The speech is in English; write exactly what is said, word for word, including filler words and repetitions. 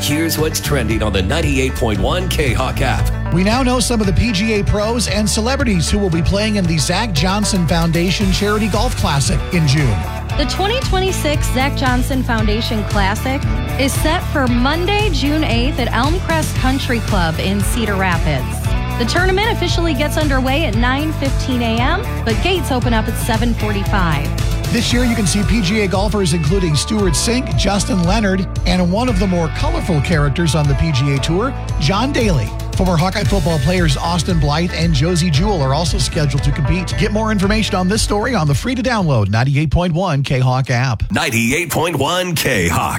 Here's what's trending on the ninety-eight point one K-Hawk app. We now know some of the P G A pros and celebrities who will be playing in the Zach Johnson Foundation Charity Golf Classic in June. The twenty twenty-six Zach Johnson Foundation Classic is set for Monday, June eighth at Elmcrest Country Club in Cedar Rapids. The tournament officially gets underway at nine fifteen a.m., but gates open up at seven forty-five. This year, you can see P G A golfers including Stuart Sink, Justin Leonard, and one of the more colorful characters on the P G A Tour, John Daly. Former Hawkeye football players Austin Blythe and Josie Jewell are also scheduled to compete. Get more information on this story on the free-to-download ninety-eight point one K-Hawk app. ninety-eight point one K-Hawk.